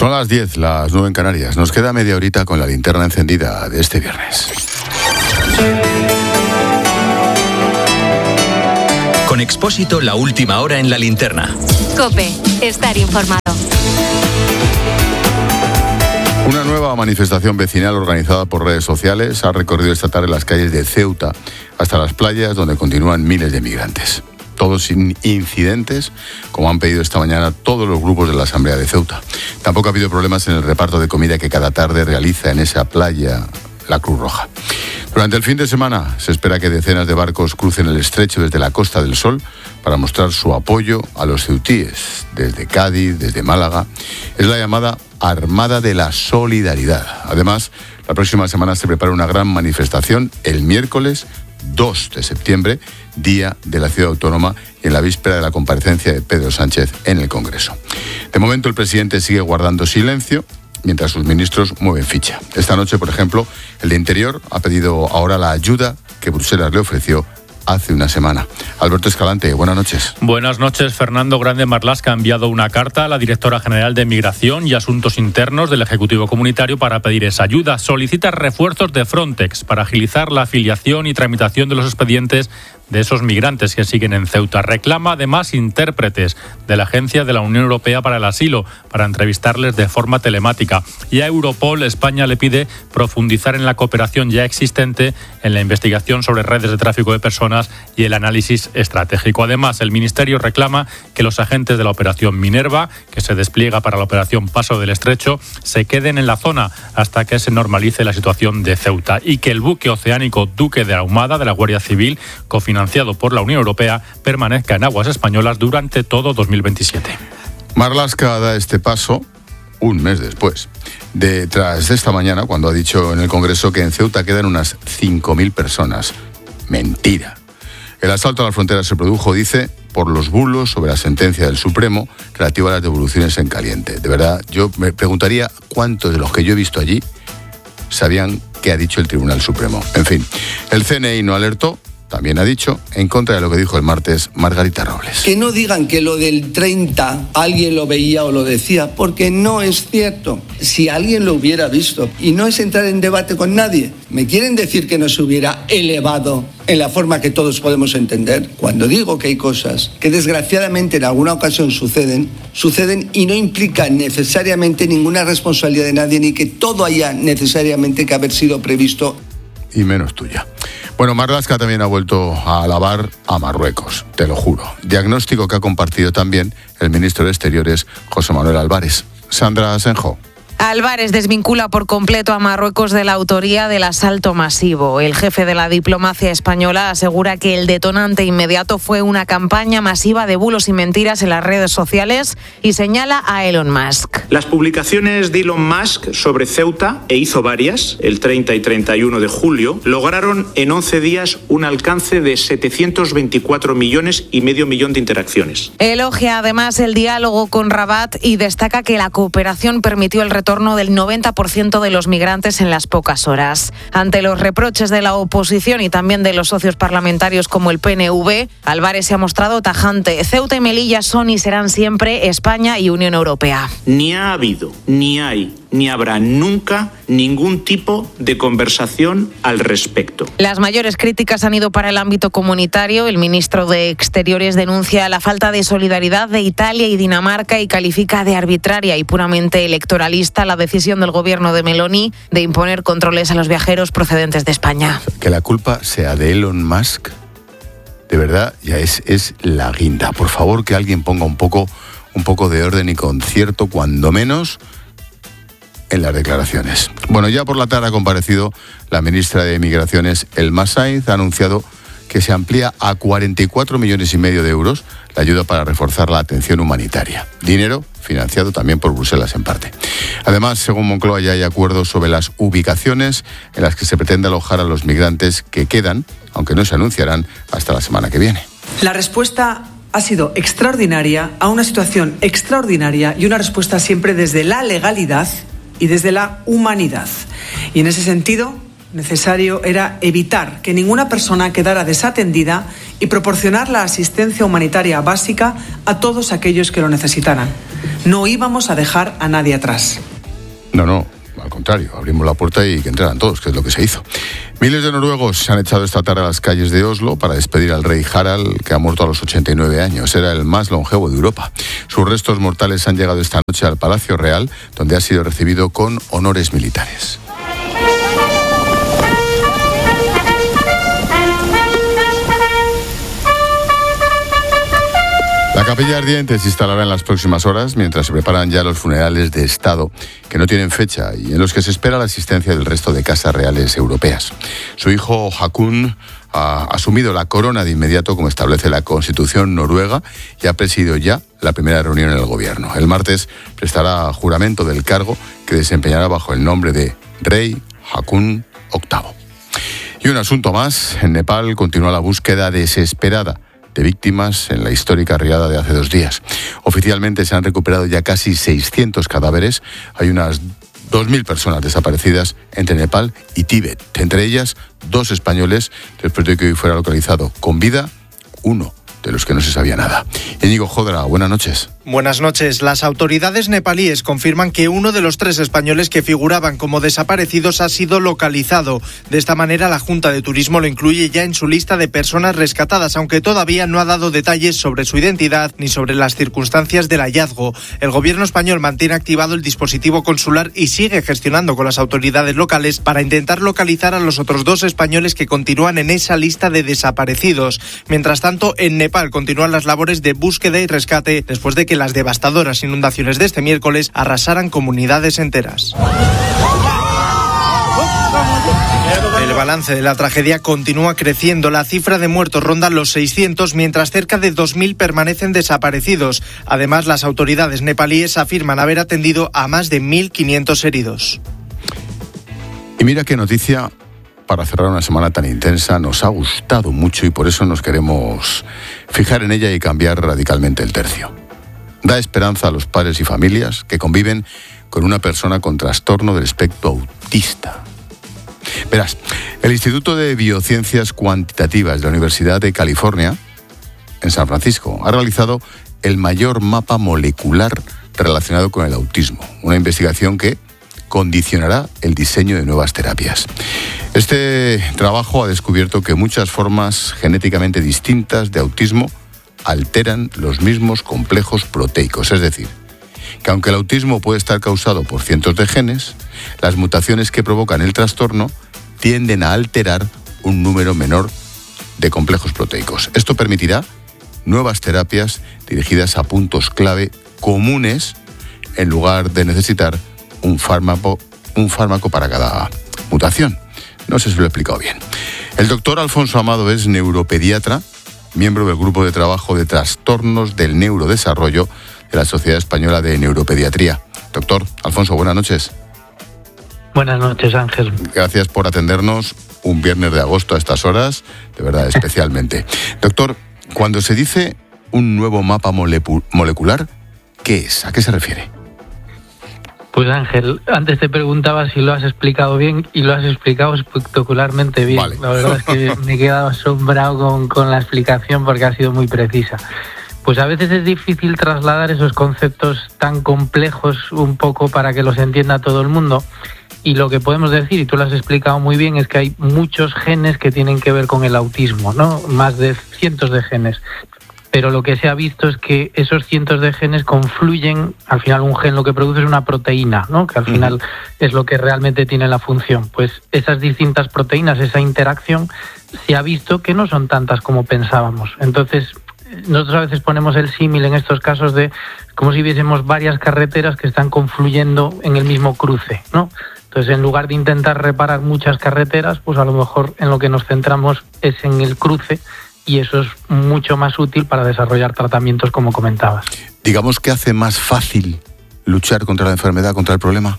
Son las 10, las 9 en Canarias. Nos queda media horita con la linterna encendida de este viernes. Con Expósito, la última hora en la linterna. COPE, estar informado. Una nueva manifestación vecinal organizada por redes sociales ha recorrido esta tarde las calles de Ceuta hasta las playas donde continúan miles de migrantes. Todos sin incidentes, como han pedido esta mañana todos los grupos de la Asamblea de Ceuta. Tampoco ha habido problemas en el reparto de comida que cada tarde realiza en esa playa la Cruz Roja. Durante el fin de semana se espera que decenas de barcos crucen el estrecho desde la Costa del Sol para mostrar su apoyo a los ceutíes, desde Cádiz, desde Málaga. Es la llamada Armada de la Solidaridad. Además, la próxima semana se prepara una gran manifestación el miércoles 2 de septiembre, Día de la Ciudad Autónoma, y en la víspera de la comparecencia de Pedro Sánchez en el Congreso. De momento el presidente sigue guardando silencio, mientras sus ministros mueven ficha. Esta noche, por ejemplo, el de Interior ha pedido ahora la ayuda que Bruselas le ofreció hace una semana. Alberto Escalante, buenas noches. Buenas noches. Fernando Grande Marlaska ha enviado una carta a la directora general de Migración y Asuntos Internos del Ejecutivo Comunitario para pedir esa ayuda. Solicita refuerzos de Frontex para agilizar la afiliación y tramitación de los expedientes de esos migrantes que siguen en Ceuta. Reclama además intérpretes de la Agencia de la Unión Europea para el Asilo para entrevistarles de forma telemática. Y a Europol, España le pide profundizar en la cooperación ya existente en la investigación sobre redes de tráfico de personas y el análisis estratégico. Además, el Ministerio reclama que los agentes de la Operación Minerva, que se despliega para la Operación Paso del Estrecho, se queden en la zona hasta que se normalice la situación de Ceuta y que el buque oceánico Duque de Ahumada de la Guardia Civil, cofinanciado por la Unión Europea, permanezca en aguas españolas durante todo 2027. Marlaska da este paso un mes después, tras esta mañana, cuando ha dicho en el Congreso que en Ceuta quedan unas 5.000 personas. Mentira. El asalto a la frontera se produjo, dice, por los bulos sobre la sentencia del Supremo relativa a las devoluciones en caliente. De verdad, yo me preguntaría cuántos de los que yo he visto allí sabían qué ha dicho el Tribunal Supremo. En fin, el CNI no alertó. También ha dicho, en contra de lo que dijo el martes Margarita Robles. Que no digan que lo del 30 alguien lo veía o lo decía, porque no es cierto. Si alguien lo hubiera visto, y no es entrar en debate con nadie, ¿me quieren decir que no se hubiera elevado en la forma que todos podemos entender? Cuando digo que hay cosas que desgraciadamente en alguna ocasión suceden y no implican necesariamente ninguna responsabilidad de nadie, ni que todo haya necesariamente que haber sido previsto. Y menos tuya. Bueno, Marlaska también ha vuelto a alabar a Marruecos, te lo juro. Diagnóstico que ha compartido también el ministro de Exteriores, José Manuel Álvarez. Sandra Asenjo. Álvarez desvincula por completo a Marruecos de la autoría del asalto masivo. El jefe de la diplomacia española asegura que el detonante inmediato fue una campaña masiva de bulos y mentiras en las redes sociales y señala a Elon Musk. Las publicaciones de Elon Musk sobre Ceuta, e hizo varias, el 30 y 31 de julio, lograron en 11 días un alcance de 724 millones y medio millón de interacciones. Elogia además el diálogo con Rabat y destaca que la cooperación permitió el retorno del 90% de los migrantes en las pocas horas. Ante los reproches de la oposición y también de los socios parlamentarios como el PNV, Álvarez se ha mostrado tajante. Ceuta y Melilla son y serán siempre España y Unión Europea. Ni ha habido, ni hay, ni habrá nunca ningún tipo de conversación al respecto. Las mayores críticas han ido para el ámbito comunitario. El ministro de Exteriores denuncia la falta de solidaridad de Italia y Dinamarca y califica de arbitraria y puramente electoralista la decisión del gobierno de Meloni de imponer controles a los viajeros procedentes de España. Que la culpa sea de Elon Musk, de verdad, ya es la guinda. Por favor, que alguien ponga un poco de orden y concierto, cuando menos en las declaraciones. Bueno, ya por la tarde ha comparecido la ministra de Migraciones, Elma Sainz, ha anunciado que se amplía a 44,5 millones de euros la ayuda para reforzar la atención humanitaria. Dinero financiado también por Bruselas en parte. Además, según Moncloa, ya hay acuerdos sobre las ubicaciones en las que se pretende alojar a los migrantes que quedan, aunque no se anunciarán hasta la semana que viene. La respuesta ha sido extraordinaria a una situación extraordinaria y una respuesta siempre desde la legalidad y desde la humanidad. Y en ese sentido, necesario era evitar que ninguna persona quedara desatendida y proporcionar la asistencia humanitaria básica a todos aquellos que lo necesitaran. No íbamos a dejar a nadie atrás. No, al contrario, abrimos la puerta y que entraran todos, que es lo que se hizo. Miles de noruegos se han echado esta tarde a las calles de Oslo para despedir al rey Harald, que ha muerto a los 89 años. Era el más longevo de Europa. Sus restos mortales han llegado esta noche al Palacio Real, donde ha sido recibido con honores militares. La capilla ardiente se instalará en las próximas horas mientras se preparan ya los funerales de Estado que no tienen fecha y en los que se espera la asistencia del resto de casas reales europeas. Su hijo Haakon ha asumido la corona de inmediato, como establece la Constitución noruega, y ha presidido ya la primera reunión en el gobierno. El martes prestará juramento del cargo que desempeñará bajo el nombre de Rey Haakon VIII. Y un asunto más, en Nepal continúa la búsqueda desesperada de víctimas en la histórica riada de hace 2 días. Oficialmente se han recuperado ya casi 600 cadáveres. Hay unas 2.000 personas desaparecidas entre Nepal y Tíbet, entre ellas 2 españoles, después de que hoy fuera localizado con vida uno de los que no se sabía nada. Íñigo Jodra, buenas noches. Buenas noches. Las autoridades nepalíes confirman que uno de los 3 españoles que figuraban como desaparecidos ha sido localizado. De esta manera, la Junta de Turismo lo incluye ya en su lista de personas rescatadas, aunque todavía no ha dado detalles sobre su identidad ni sobre las circunstancias del hallazgo. El gobierno español mantiene activado el dispositivo consular y sigue gestionando con las autoridades locales para intentar localizar a los otros 2 españoles que continúan en esa lista de desaparecidos. Mientras tanto, en Nepal continúan las labores de búsqueda y rescate después de que las devastadoras inundaciones de este miércoles arrasaran comunidades enteras. El balance de la tragedia continúa creciendo. La cifra de muertos ronda los 600, mientras cerca de 2.000 permanecen desaparecidos. Además, las autoridades nepalíes afirman haber atendido a más de 1.500 heridos. Y mira qué noticia para cerrar una semana tan intensa. Nos ha gustado mucho y por eso nos queremos fijar en ella y cambiar radicalmente el tercio. Da esperanza a los padres y familias que conviven con una persona con trastorno del espectro autista. Verás, el Instituto de Biociencias Cuantitativas de la Universidad de California, en San Francisco, ha realizado el mayor mapa molecular relacionado con el autismo, una investigación que condicionará el diseño de nuevas terapias. Este trabajo ha descubierto que muchas formas genéticamente distintas de autismo alteran los mismos complejos proteicos, es decir, que aunque el autismo puede estar causado por cientos de genes, las mutaciones que provocan el trastorno tienden a alterar un número menor de complejos proteicos. Esto permitirá nuevas terapias dirigidas a puntos clave comunes en lugar de necesitar un fármaco para cada mutación. No sé si lo he explicado bien. El doctor Alfonso Amado es neuropediatra, miembro del Grupo de Trabajo de Trastornos del Neurodesarrollo de la Sociedad Española de Neuropediatría. Doctor Alfonso, buenas noches. Buenas noches, Ángel. Gracias por atendernos un viernes de agosto a estas horas, de verdad, especialmente. Doctor, cuando se dice un nuevo mapa molecular, ¿qué es? ¿A qué se refiere? Pues Ángel, antes te preguntaba si lo has explicado bien y lo has explicado espectacularmente bien. Vale. La verdad es que me he quedado asombrado con la explicación porque ha sido muy precisa. Pues a veces es difícil trasladar esos conceptos tan complejos un poco para que los entienda todo el mundo. Y lo que podemos decir, y tú lo has explicado muy bien, es que hay muchos genes que tienen que ver con el autismo, ¿no? Más de cientos de genes. Pero lo que se ha visto es que esos cientos de genes confluyen, al final un gen lo que produce es una proteína, ¿no? Que al final es lo que realmente tiene la función. Pues esas distintas proteínas, esa interacción, se ha visto que no son tantas como pensábamos. Entonces, nosotros a veces ponemos el símil en estos casos de como si viésemos varias carreteras que están confluyendo en el mismo cruce, ¿no? Entonces, en lugar de intentar reparar muchas carreteras, pues a lo mejor en lo que nos centramos es en el cruce, y eso es mucho más útil para desarrollar tratamientos como comentabas. Digamos que hace más fácil luchar contra la enfermedad, contra el problema.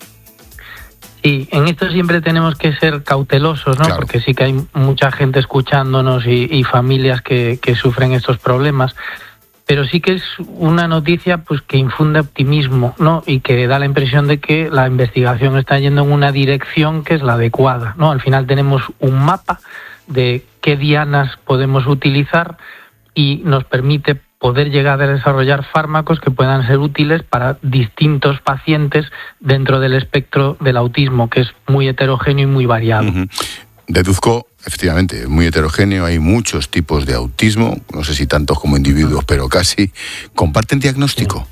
Sí, en esto siempre tenemos que ser cautelosos, ¿no? Claro. Porque sí que hay mucha gente escuchándonos y familias que sufren estos problemas. Pero sí que es una noticia pues que infunde optimismo, ¿no? Y que da la impresión de que la investigación está yendo en una dirección que es la adecuada, ¿no? Al final tenemos un mapa de qué dianas podemos utilizar y nos permite poder llegar a desarrollar fármacos que puedan ser útiles para distintos pacientes dentro del espectro del autismo, que es muy heterogéneo y muy variado. Deduzco, efectivamente, muy heterogéneo, hay muchos tipos de autismo, no sé si tantos como individuos, pero casi. ¿Comparten diagnóstico?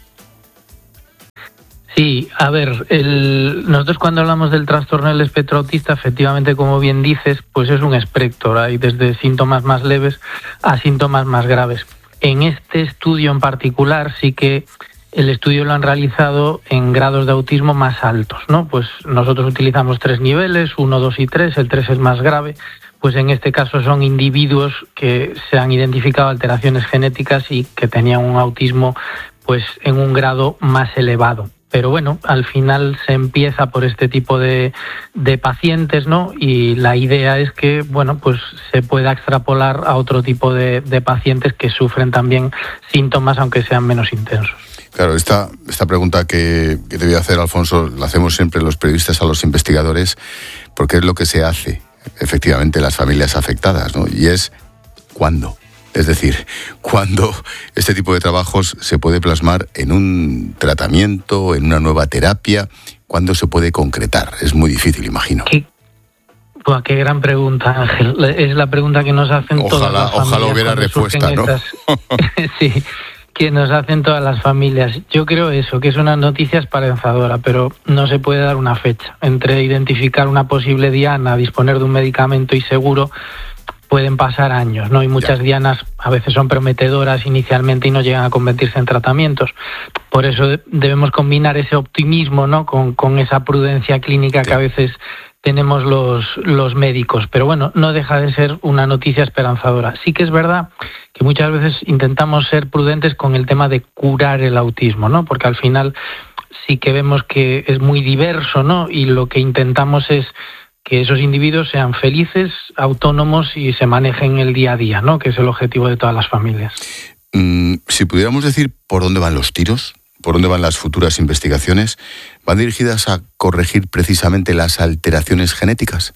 Sí, a ver, nosotros cuando hablamos del trastorno del espectro autista, efectivamente, como bien dices, pues es un espectro, hay desde síntomas más leves a síntomas más graves. En este estudio en particular sí que el estudio lo han realizado en grados de autismo más altos, ¿no? Pues nosotros utilizamos 3 niveles, 1, 2 y 3, el 3 es más grave, pues en este caso son individuos que se han identificado alteraciones genéticas y que tenían un autismo pues en un grado más elevado. Pero bueno, al final se empieza por este tipo de pacientes, ¿no? Y la idea es que, bueno, pues se pueda extrapolar a otro tipo de pacientes que sufren también síntomas, aunque sean menos intensos. Claro, esta pregunta que te voy a hacer, Alfonso, la hacemos siempre los periodistas a los investigadores, porque es lo que se hace, efectivamente, las familias afectadas, ¿no? Y es ¿cuándo? Es decir, ¿cuándo este tipo de trabajos se puede plasmar en un tratamiento, en una nueva terapia? ¿Cuándo se puede concretar? Es muy difícil, imagino. Qué gran pregunta, Ángel. Es la pregunta que nos hacen todas las familias. Ojalá hubiera respuesta, ¿no? Sí, que nos hacen todas las familias. Yo creo eso, que es una noticia esperanzadora, pero no se puede dar una fecha. Entre identificar una posible diana, disponer de un medicamento y seguro, pueden pasar años, ¿no? Y muchas dianas a veces son prometedoras inicialmente y no llegan a convertirse en tratamientos. Por eso debemos combinar ese optimismo, ¿no? con esa prudencia clínica que a veces tenemos los médicos. Pero bueno, no deja de ser una noticia esperanzadora. Sí que es verdad que muchas veces intentamos ser prudentes con el tema de curar el autismo, ¿no? Porque al final sí que vemos que es muy diverso, ¿no? Y lo que intentamos es que esos individuos sean felices, autónomos y se manejen el día a día, ¿no? Que es el objetivo de todas las familias. Si pudiéramos decir por dónde van los tiros, por dónde van las futuras investigaciones, ¿van dirigidas a corregir precisamente las alteraciones genéticas?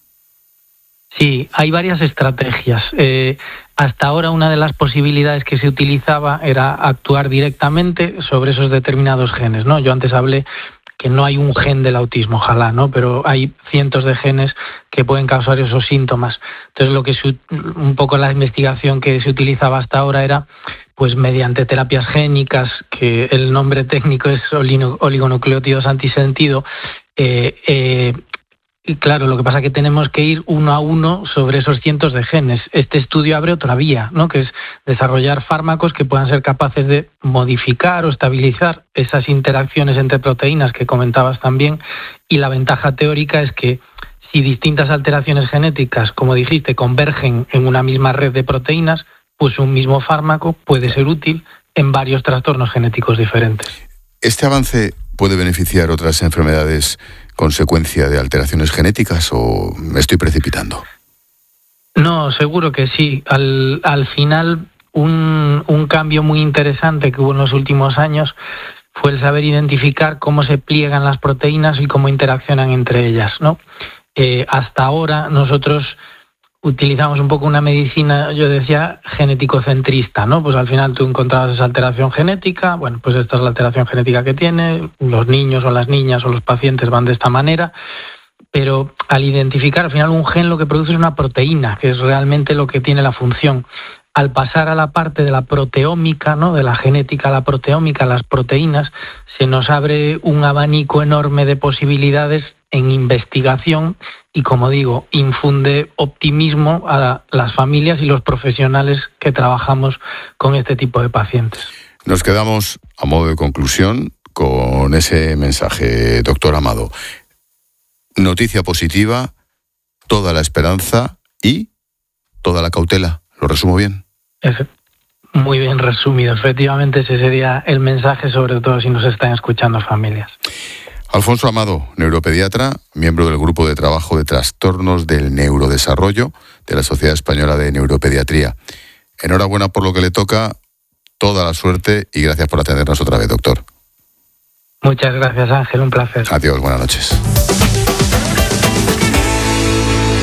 Sí, hay varias estrategias. Hasta ahora una de las posibilidades que se utilizaba era actuar directamente sobre esos determinados genes, ¿no? Yo antes hablé que no hay un gen del autismo, ojalá, ¿no? Pero hay cientos de genes que pueden causar esos síntomas. Entonces, un poco la investigación que se utilizaba hasta ahora era, pues, mediante terapias génicas, que el nombre técnico es oligonucleótidos antisentido. Y claro, lo que pasa es que tenemos que ir uno a uno sobre esos cientos de genes. Este estudio abre otra vía, ¿no? Que es desarrollar fármacos que puedan ser capaces de modificar o estabilizar esas interacciones entre proteínas que comentabas también. Y la ventaja teórica es que si distintas alteraciones genéticas, como dijiste, convergen en una misma red de proteínas, pues un mismo fármaco puede ser útil en varios trastornos genéticos diferentes. ¿Este avance puede beneficiar otras enfermedades consecuencia de alteraciones genéticas o me estoy precipitando? No, seguro que sí. Al final, un cambio muy interesante que hubo en los últimos años fue el saber identificar cómo se pliegan las proteínas y cómo interaccionan entre ellas, ¿no? Hasta ahora nosotros utilizamos un poco una medicina, yo decía, genético-centrista, ¿no? Pues al final tú encontrabas esa alteración genética, bueno, pues esta es la alteración genética que tiene, los niños o las niñas o los pacientes van de esta manera, pero al identificar al final un gen lo que produce es una proteína, que es realmente lo que tiene la función. Al pasar a la parte de la proteómica, ¿no? De la genética a la proteómica, las proteínas, se nos abre un abanico enorme de posibilidades en investigación y, como digo, infunde optimismo a las familias y los profesionales que trabajamos con este tipo de pacientes. Nos quedamos, a modo de conclusión, con ese mensaje, doctor Amado. Noticia positiva, toda la esperanza y toda la cautela. ¿Lo resumo bien? Muy bien resumido. Efectivamente, ese sería el mensaje, sobre todo si nos están escuchando familias. Alfonso Amado, neuropediatra, miembro del Grupo de Trabajo de Trastornos del Neurodesarrollo de la Sociedad Española de Neuropediatría. Enhorabuena por lo que le toca, toda la suerte y gracias por atendernos otra vez, doctor. Muchas gracias, Ángel, un placer. Adiós, buenas noches.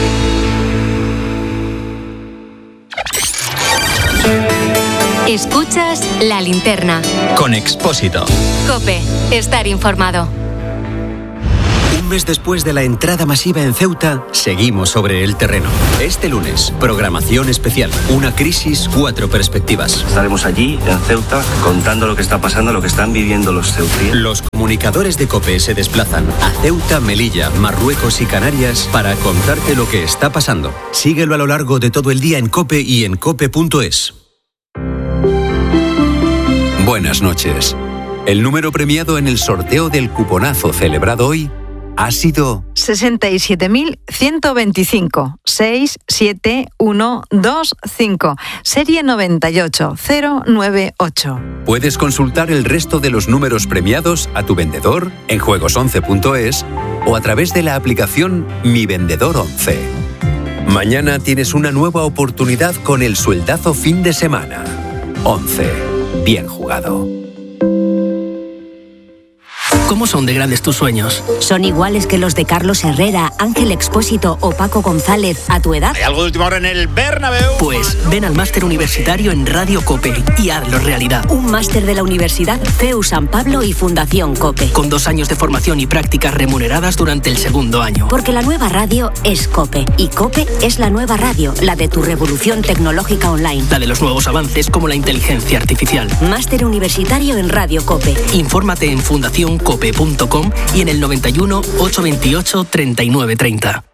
Escucha Escuchas La Linterna. Con Expósito. COPE. Estar informado. Un mes después de la entrada masiva en Ceuta, seguimos sobre el terreno. Este lunes, programación especial. Una crisis, 4 perspectivas. Estaremos allí, en Ceuta, contando lo que está pasando, lo que están viviendo los ceutíes. Los comunicadores de COPE se desplazan a Ceuta, Melilla, Marruecos y Canarias para contarte lo que está pasando. Síguelo a lo largo de todo el día en COPE y en cope.es. Buenas noches. El número premiado en el sorteo del cuponazo celebrado hoy ha sido 67.125 67125, serie 98098. Puedes consultar el resto de los números premiados a tu vendedor en juegos11.es o a través de la aplicación Mi Vendedor 11. Mañana tienes una nueva oportunidad con el sueldazo fin de semana. 11. Bien jugado. ¿Cómo son de grandes tus sueños? ¿Son iguales que los de Carlos Herrera, Ángel Expósito o Paco González a tu edad? ¿Hay algo de última hora en el Bernabéu? Pues ven al máster universitario en Radio COPE y hazlo realidad. Un máster de la Universidad CEU San Pablo y Fundación COPE. Con 2 años de formación y prácticas remuneradas durante el segundo año. Porque la nueva radio es COPE. Y COPE es la nueva radio, la de tu revolución tecnológica online. La de los nuevos avances como la inteligencia artificial. Máster universitario en Radio COPE. Infórmate en fundacioncope.com y en el 91 828 3930.